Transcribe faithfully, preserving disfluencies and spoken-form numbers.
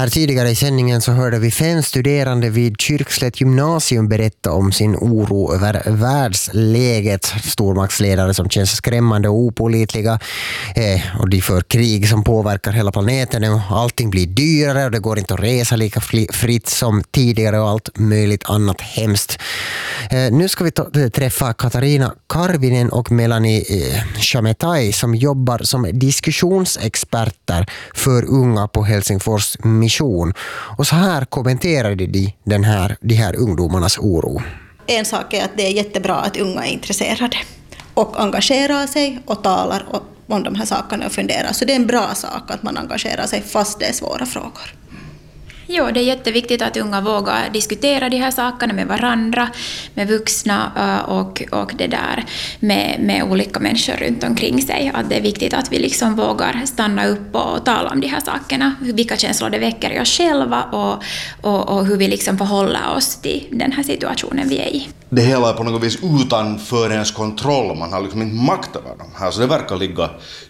Här tidigare i sändningen så hörde vi fem studerande vid Kyrkslätt gymnasium berätta om sin oro över världsläget. Stormaktsledare som känns skrämmande och opålitliga. Eh, och de för krig som påverkar hela planeten. Och allting blir dyrare och det går inte att resa lika fritt som tidigare och allt möjligt annat hemskt. Eh, nu ska vi ta, träffa Katarina Karvinen och Melanie eh, Chametai som jobbar som diskussionsexperter för unga på Helsingfors mission. Och så här kommenterade de den här, de här ungdomarnas oro. En sak är att det är jättebra att unga är intresserade och engagerar sig och talar om de här sakerna och funderar. Så det är en bra sak att man engagerar sig fast det är svåra frågor. Jo, det är jätteviktigt att unga vågar diskutera de här sakerna med varandra, med vuxna och, och det där med, med olika människor runt omkring sig. Att det är viktigt att vi liksom vågar stanna upp och tala om de här sakerna, vilka känslor det väcker i oss själva och, och, och hur vi liksom förhåller oss till den här situationen vi är i. Det hela är på något vis utanför ens kontroll, man har liksom inte makt över dem här, så det verkar ligga